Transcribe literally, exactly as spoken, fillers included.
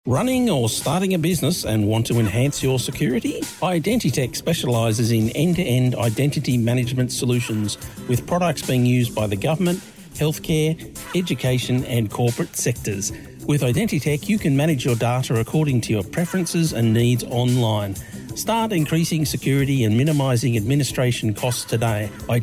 Running or starting a business and want to enhance your security? Identitech specialises in end-to-end identity management solutions with products being used by the government, healthcare, education and corporate sectors. With Identitech, you can manage your data according to your preferences and needs online. Start increasing security and minimising administration costs today.